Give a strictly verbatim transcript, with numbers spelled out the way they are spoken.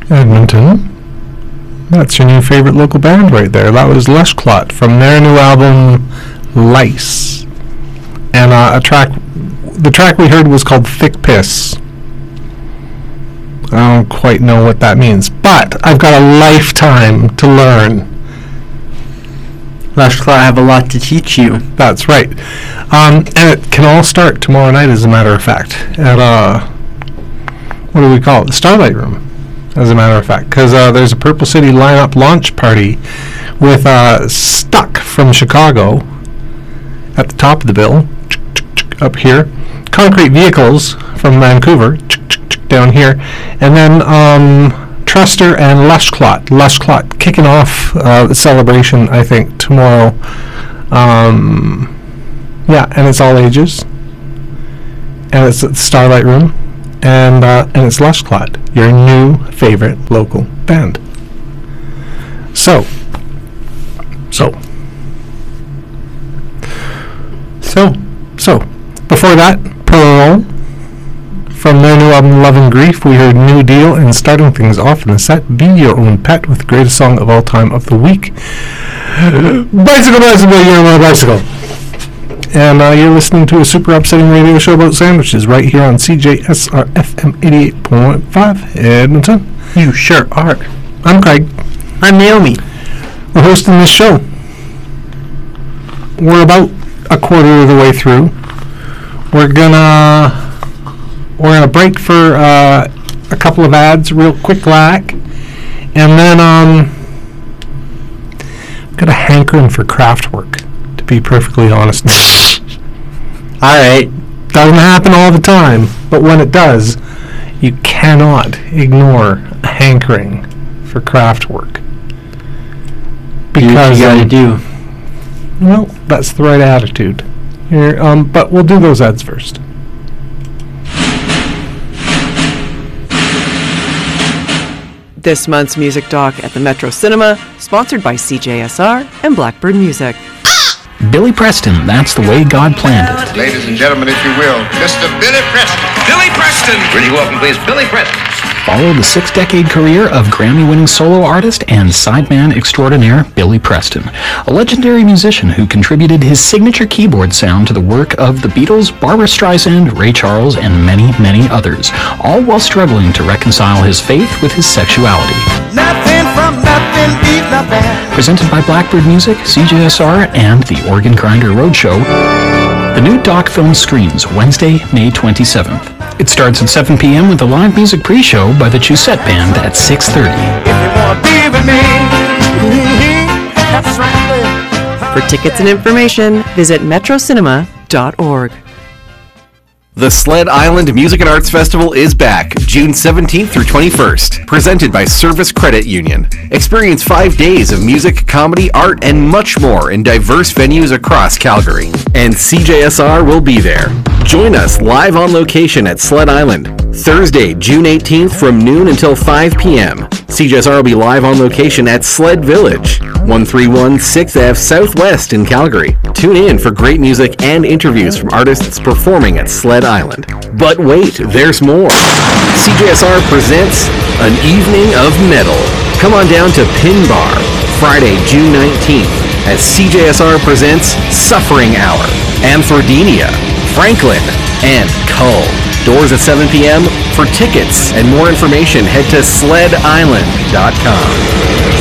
Edmonton. That's your new favorite local band right there. That was Leshclot from their new album Lice. And uh, a track, the track we heard was called Thick Piss. I don't quite know what that means, but I've got a lifetime to learn. Leshclot, I have a lot to teach you. That's right. Um, and it can all start tomorrow night, as a matter of fact, at, uh, what do we call it? The Starlight Room, as a matter of fact, because uh, there's a Purple City lineup launch party with uh, Stuck from Chicago at the top of the bill, up here, Concrete Vehicles from Vancouver, down here, and then um, Truster and Leshclot. Leshclot kicking off uh, the celebration, I think, tomorrow. Um, yeah, and it's all ages, and it's at the Starlight Room, and uh, and it's Leshclot, your new favorite local band. So, so, so, so. Before that, Pearl. From their new album Love and Grief, we heard New Deal, and starting things off in the set, Be Your Own Pet with the greatest song of all time of the week, Bicycle, Bicycle, You're My Bicycle. And uh, you're listening to a super upsetting radio show about sandwiches right here on C J S R F M eighty-eight point five Edmonton. You sure are. I'm Craig. I'm Naomi. We're hosting this show. We're about a quarter of the way through. We're gonna... We're going to break for uh, a couple of ads real quick like. And then um, I've got a hankering for craft work, to be perfectly honest. Alright. Doesn't happen all the time, but when it does, you cannot ignore a hankering for craft work. Because you gotta um, do. Well, that's the right attitude. Here, um, but we'll do those ads first. This month's music doc at the Metro Cinema, sponsored by C J S R and Blackbird Music. Billy Preston, that's the way God planned it. Ladies and gentlemen, if you will, Mister Billy Preston. Billy Preston! Pretty welcome, please. Billy Preston. Follow the six-decade career of Grammy-winning solo artist and sideman extraordinaire Billy Preston, a legendary musician who contributed his signature keyboard sound to the work of the Beatles, Barbra Streisand, Ray Charles, and many, many others, all while struggling to reconcile his faith with his sexuality. Nothing from nothing, beat nothing. Presented by Blackbird Music, C J S R, and the Organ Grinder Roadshow, the new doc film screens Wednesday, May twenty-seventh. It starts at seven p.m. with a live music pre-show by the Chusette Band at six thirty. If you wanna be with me, that's right. For tickets and information, visit metro cinema dot org. The Sled Island Music and Arts Festival is back, June seventeenth through twenty-first, presented by Service Credit Union. Experience five days of music, comedy, art, and much more in diverse venues across Calgary. And C J S R will be there. Join us live on location at Sled Island, Thursday, June eighteenth from noon until five p.m. C J S R will be live on location at Sled Village, one three one sixth Avenue Southwest in Calgary. Tune in for great music and interviews from artists performing at Sled Island. But wait, there's more. C J S R presents an evening of metal. Come on down to Pin Bar, Friday, June nineteenth, as C J S R presents Suffering Hour, Amphrodenia, Franklin, and Cull. Doors at seven p.m. For tickets and more information, head to sled island dot com.